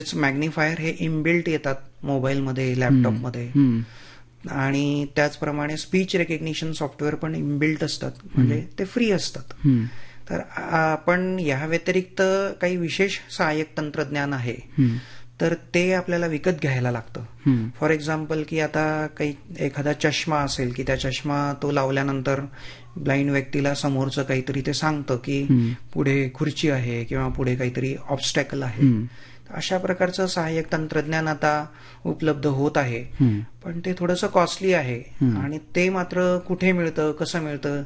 Magnifier हे inbuilt येतात मोबाईलमध्ये, लॅपटॉपमध्ये. आणि त्याचप्रमाणे स्पीच रेकग्निशन सॉफ्टवेअर पण इनबिल्ट असतात, म्हणजे ते फ्री असतात. तर आपण या व्यतिरिक्त काही विशेष सहाय्यक तंत्रज्ञान आहे तर ते आपल्याला विकत घ्यायला लागतं. फॉर एक्झाम्पल की आता काही एखादा चष्मा असेल की त्या चष्मा तो लावल्यानंतर ब्लाइंड व्यक्तीला समोरचं काहीतरी ते सांगतं की पुढे खुर्ची आहे किंवा पुढे काहीतरी ऑब्स्टॅकल आहे. अशा प्रकारचं सहाय्यक तंत्रज्ञान आता उपलब्ध होत आहे, पण ते थोडंसं कॉस्टली आहे. आणि ते मात्र कुठे मिळतं, कसं मिळतं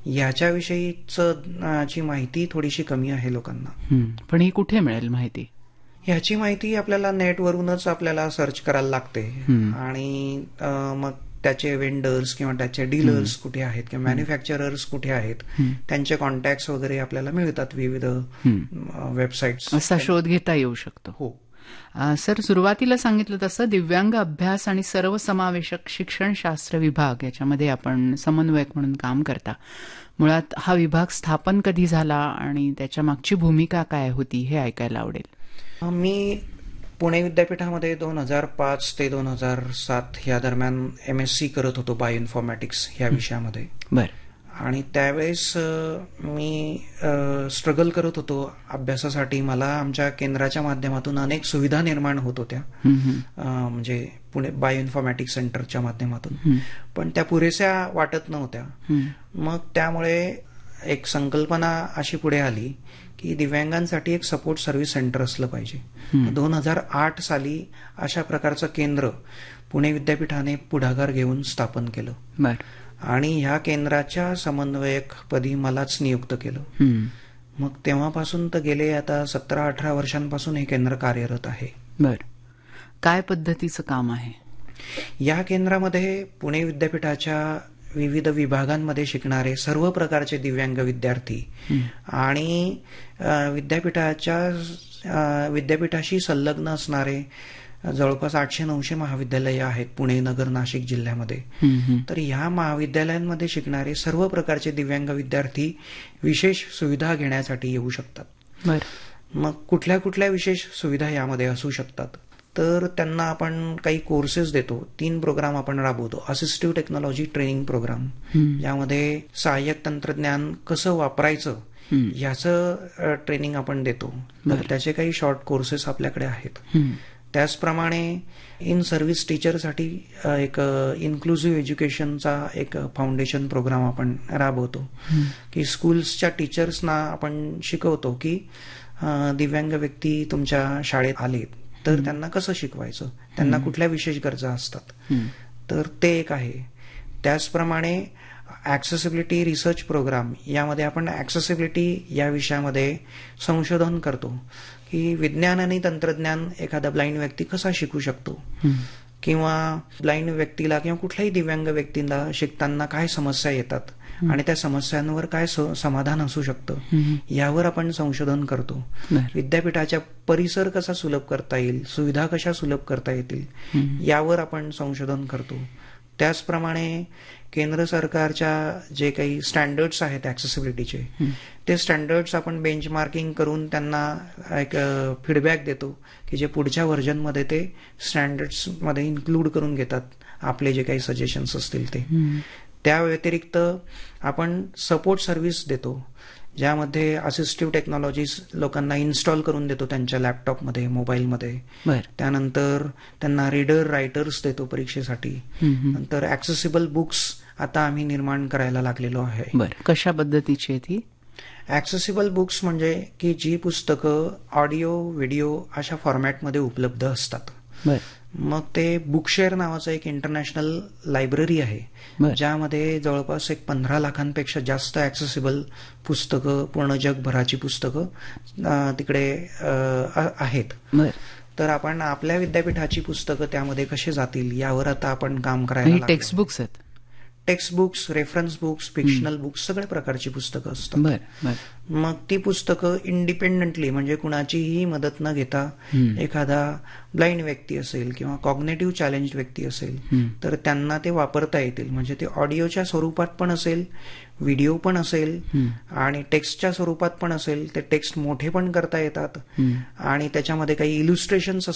याच्याविषयीची माहिती थोडीशी कमी आहे लोकांना. पण ही कुठे मिळेल माहिती? ह्याची माहिती आपल्याला नेटवरूनच आपल्याला सर्च करायला लागते. आणि मग त्याचे वेंडर्स किंवा त्याचे डीलर्स कुठे आहेत किंवा मॅन्युफॅक्चरर्स कुठे आहेत त्यांचे कॉन्टॅक्ट्स वगैरे आपल्याला मिळतात विविध वेबसाईट्स. असा शोध घेता येऊ शकतो. हो सर, सुरुवातीला सांगितलं तसं दिव्यांग अभ्यास आणि सर्वसमावेशक शिक्षणशास्त्र विभाग याच्यामध्ये आपण समन्वयक म्हणून काम करता. मुळात हा विभाग स्थापन कधी झाला आणि त्याच्या मागची भूमिका काय होती हे ऐकायला आवडेल. मी पुणे विद्यापीठामध्ये 2005 ते 2007 या दरम्यान MSc करत होतो बायोइन्फॉर्मॅटिक्स या विषयामध्ये. आणि त्यावेळेस मी स्ट्रगल करत होतो अभ्यासासाठी. मला आमच्या केंद्राच्या माध्यमातून अनेक सुविधा निर्माण होत होत्या, म्हणजे पुणे बायोइन्फॉर्मॅटिक्स सेंटरच्या माध्यमातून, पण त्या पुरेशा वाटत नव्हत्या. मग त्यामुळे एक संकल्पना अशी पुढे आली की दिव्यांगांसाठी एक सपोर्ट सर्व्हिस सेंटर असलं पाहिजे. 2008 साली अशा प्रकारचं केंद्र पुणे विद्यापीठाने पुढाकार घेऊन स्थापन केलं. आणि ह्या केंद्राच्या समन्वयकपदी मलाच नियुक्त केलं. मग तेव्हापासून तर गेले आता 17-18 वर्षांपासून हे केंद्र कार्यरत आहे. काय पद्धतीचं काम आहे या केंद्रामध्ये? पुणे विद्यापीठाच्या विविध विभागांमध्ये शिकणारे सर्व प्रकारचे दिव्यांग विद्यार्थी आणि विद्यापीठाशी संलग्न असणारे जवळपास 800-900 महाविद्यालयं आहेत पुणे, नगर, नाशिक जिल्ह्यामध्ये. तर ह्या महाविद्यालयांमध्ये शिकणारे सर्व प्रकारचे दिव्यांग विद्यार्थी विशेष सुविधा घेण्यासाठी येऊ शकतात. मग कुठल्या कुठल्या विशेष सुविधा यामध्ये असू शकतात? तर त्यांना आपण काही कोर्सेस देतो. 3 प्रोग्राम आपण राबवतो. असिस्टिव्ह टेक्नॉलॉजी ट्रेनिंग प्रोग्राम, यामध्ये सहाय्यक तंत्रज्ञान कसं वापरायचं याचं ट्रेनिंग आपण देतो. तर त्याचे काही शॉर्ट कोर्सेस आपल्याकडे आहेत. त्याचप्रमाणे इन सर्व्हिस टीचरसाठी एक इन्क्लुझिव्ह एज्युकेशनचा एक फाउंडेशन प्रोग्राम आपण राबवतो की स्कूल्सच्या टीचर्सना आपण शिकवतो की दिव्यांग व्यक्ती तुमच्या शाळेत आले तर त्यांना कसं शिकवायचं, त्यांना कुठल्या विशेष गरजा असतात, तर ते एक आहे. त्याचप्रमाणे ऍक्सेसिबिलिटी रिसर्च प्रोग्राम, यामध्ये आपण ऍक्सेसिबिलिटी या विषयामध्ये संशोधन करतो की विज्ञान आणि तंत्रज्ञान एखादा ब्लाइंड व्यक्ती कसा शिकू शकतो, किंवा ब्लाइंड व्यक्तीला किंवा कुठल्याही दिव्यांग व्यक्तीला शिकताना काय समस्या येतात आणि त्या समस्यांवर काय समाधान असू शकतं यावर आपण संशोधन करतो. विद्यापीठाच्या परिसर कसा सुलभ करता येईल, सुविधा कशा सुलभ करता येतील यावर आपण संशोधन करतो. त्याचप्रमाणे केंद्र सरकारच्या जे काही स्टँडर्ड्स आहेत ऍक्सेसिबिलिटीचे, ते स्टँडर्ड्स आपण बेंचमार्किंग करून त्यांना एक फीडबॅक देतो की जे पुढच्या व्हर्जनमध्ये ते स्टँडर्ड्समध्ये इन्क्लूड करून घेतात आपले जे काही सजेशन्स असतील ते. त्या व्यतिरिक्त आपण सपोर्ट सर्व्हिस देतो, ज्यामध्ये असिस्टिव्ह टेक्नॉलॉजीज लोकांना इन्स्टॉल करून देतो त्यांच्या लॅपटॉपमध्ये, मोबाईलमध्ये. त्यानंतर त्यांना रीडर, रायटर्स देतो परीक्षेसाठी. नंतर ऍक्सेसिबल बुक्स आता आम्ही निर्माण करायला लागलेलो आहे. कशा पद्धतीची आहे ती? ऍक्सेसिबल बुक्स म्हणजे की जी पुस्तकं ऑडिओ, व्हिडिओ अशा फॉर्मॅटमध्ये उपलब्ध असतात. मग ते बुकशेअर नावाचं एक इंटरनॅशनल लायब्ररी आहे, ज्यामध्ये जवळपास 15 लाखांपेक्षा जास्त ऍक्सेसिबल पुस्तकं, पूर्ण जगभराची पुस्तकं तिकडे आहेत. तर आपण आपल्या विद्यापीठाची पुस्तकं त्यामध्ये कशी जातील यावर आता आपण काम करायला. टेक्स्टबुक्स आहेत? Text books, reference books, fictional books, सगळ्या प्रकारची पुस्तकं असतात. बरं. मग ती पुस्तकं इंडिपेंडंटली, म्हणजे कुणाचीही मदत न घेता, एखादा ब्लाइंड व्यक्ती असेल किंवा कॉग्नेटिव्ह चॅलेंज व्यक्ती असेल तर त्यांना ते वापरता येतील. म्हणजे ते ऑडिओच्या स्वरूपात पण असेल, व्हिडिओ पण असेल आणि टेक्स्टच्या स्वरूपात पण असेल. ते टेक्स्ट मोठे पण करता येतात आणि त्याच्यामध्ये काही इलुस्ट्रेशन्स